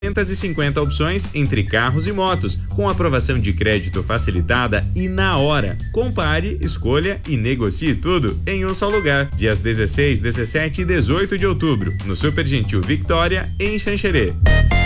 250 opções entre carros e motos, com aprovação de crédito facilitada e na hora. Compare, escolha e negocie tudo em um só lugar. Dias 16, 17 e 18 de outubro, no Super Gentil Victória, em Xanxerê.